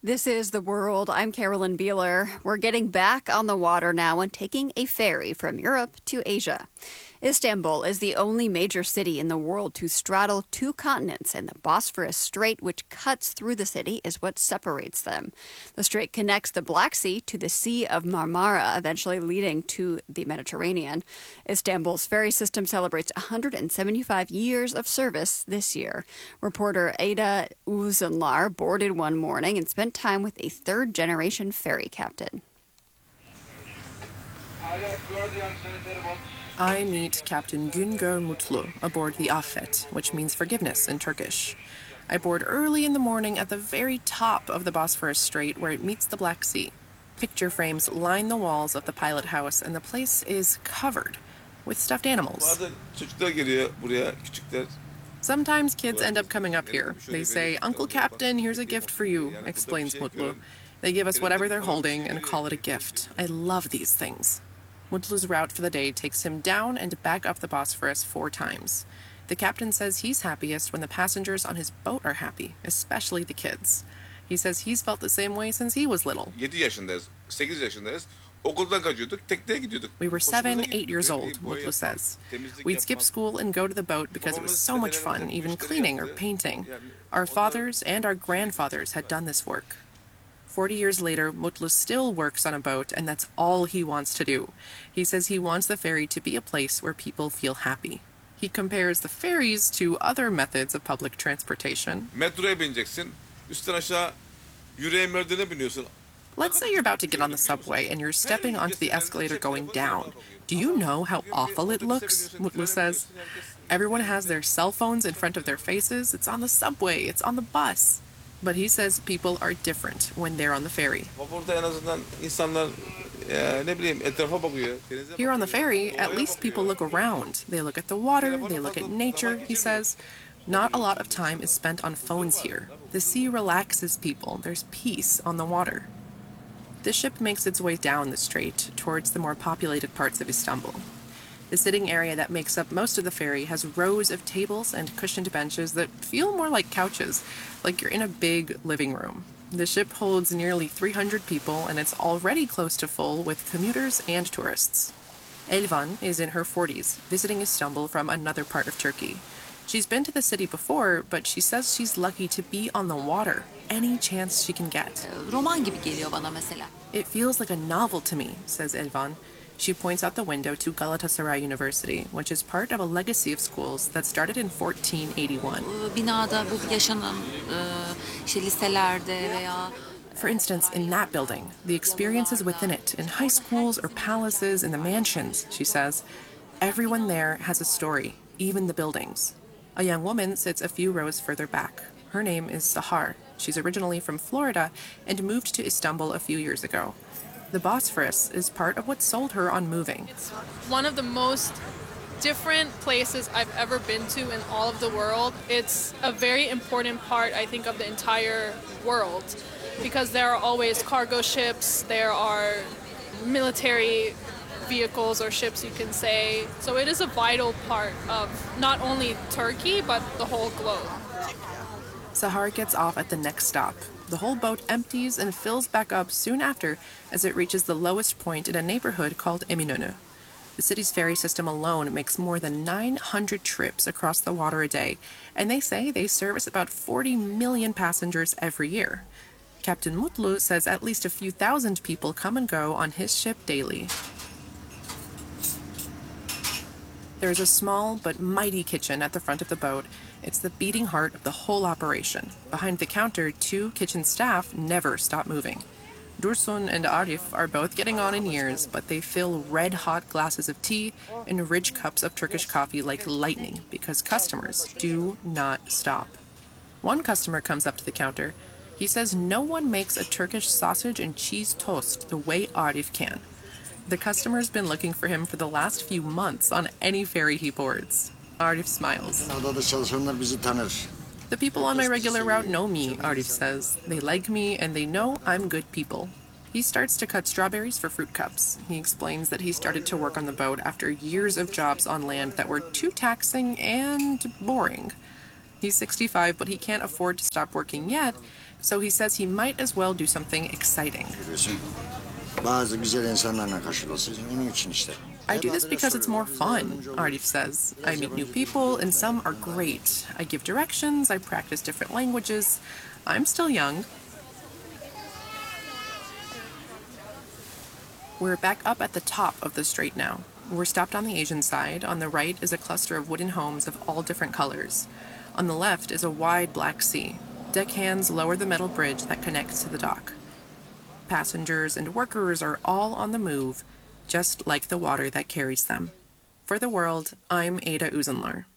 This is The World. I'm Carolyn Beeler. We're getting back on the water now and taking a ferry from Europe to Asia. Istanbul is the only major city in the world to straddle two continents, and the Bosphorus Strait, which cuts through the city, is what separates them. The strait connects the Black Sea to the Sea of Marmara, eventually leading to the Mediterranean. Istanbul's ferry system celebrates 175 years of service this year. Reporter Ada Uzunlar boarded one morning and spent time with a third-generation ferry captain. I meet Captain Güngör Mutlu aboard the Affet, which means forgiveness in Turkish. I board early in the morning at the very top of the Bosphorus Strait where it meets the Black Sea. Picture frames line the walls of the pilot house, and the place is covered with stuffed animals. Sometimes kids end up coming up here. They say, "Uncle Captain, here's a gift for you," explains Mutlu. They give us whatever they're holding and call it a gift. I love these things. Mutlu's route for the day takes him down and back up the Bosphorus 4 times. The captain says he's happiest when the passengers on his boat are happy, especially the kids. He says he's felt the same way since he was little. We were 7, 8 years old, Mutlu says. We'd skip school and go to the boat because it was so much fun, even cleaning or painting. Our fathers and our grandfathers had done this work. 40 years later, Mutlu still works on a boat, and that's all he wants to do. He says he wants the ferry to be a place where people feel happy. He compares the ferries to other methods of public transportation. Let's say you're about to get on the subway and you're stepping onto the escalator going down. Do you know how awful it looks? Mutlu says. Everyone has their cell phones in front of their faces. It's on the subway. It's on the bus. But he says people are different when they're on the ferry. Here on the ferry, at least people look around. They look at the water, they look at nature, he says. Not a lot of time is spent on phones here. The sea relaxes people. There's peace on the water. The ship makes its way down the strait towards the more populated parts of Istanbul. The sitting area that makes up most of the ferry has rows of tables and cushioned benches that feel more like couches, like you're in a big living room. The ship holds nearly 300 people, and it's already close to full with commuters and tourists. Elvan is in her 40s, visiting Istanbul from another part of Turkey. She's been to the city before, but she says she's lucky to be on the water any chance she can get. Roman gibi geliyor bana mesela. It feels like a novel to me, says Elvan. She points out the window to Galatasaray University, which is part of a legacy of schools that started in 1481. Binada bu yaşanan liselerde veya For instance, in that building, the experiences within it, in high schools or palaces, in the mansions, she says, everyone there has a story, even the buildings. A young woman sits a few rows further back. Her name is Sahar. She's originally from Florida and moved to Istanbul a few years ago. The Bosphorus is part of what sold her on moving. It's one of the most different places I've ever been to in all of the world. It's a very important part, I think, of the entire world because there are always cargo ships, there are military vehicles or ships, you can say. So it is a vital part of not only Turkey, but the whole globe. Sahar gets off at the next stop. The whole boat empties and fills back up soon after as it reaches the lowest point in a neighborhood called Eminönü. The city's ferry system alone makes more than 900 trips across the water a day, and they say they service about 40 million passengers every year. Captain Mutlu says at least a few thousand people come and go on his ship daily. There's a small but mighty kitchen at the front of the boat. It's the beating heart of the whole operation. Behind the counter, 2 kitchen staff never stop moving. Dursun and Arif are both getting on in years, but they fill red-hot glasses of tea and rich cups of Turkish coffee like lightning because customers do not stop. One customer comes up to the counter. He says no one makes a Turkish sausage and cheese toast the way Arif can. The customer's been looking for him for the last few months on any ferry he boards. Arif smiles. The people on my regular route know me, Arif says. They like me and they know I'm good people. He starts to cut strawberries for fruit cups. He explains that he started to work on the boat after years of jobs on land that were too taxing and boring. He's 65, but he can't afford to stop working yet, so he says he might as well do something exciting. Görüyorsun. Bazı güzel insanlarla karşılaşıyorsun. Onun için işte. I do this because it's more fun, Arif says. I meet new people, and some are great. I give directions, I practice different languages. I'm still young. We're back up at the top of the strait now. We're stopped on the Asian side. On the right is a cluster of wooden homes of all different colors. On the left is a wide Black Sea. Deckhands lower the metal bridge that connects to the dock. Passengers and workers are all on the move, just like the water that carries them. For The World, I'm Ada Uzenlar.